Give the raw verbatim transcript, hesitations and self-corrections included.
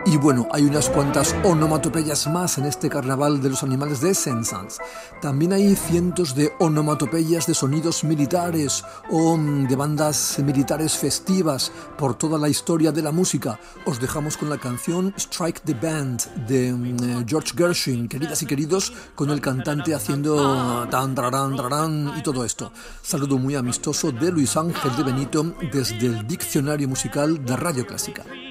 Y bueno, hay unas cuantas onomatopeyas más en este carnaval de los animales de Sensans. También hay cientos de onomatopeyas de sonidos militares o de bandas militares festivas por toda la historia de la música. Os dejamos con la canción Strike the Band de um, George Gershwin, queridas y queridos, con el cantante haciendo tan, tararán, tararán y todo esto. Saludo muy amistoso de Luis Ángel de Benito desde el Diccionario Musical de Radio Clásica.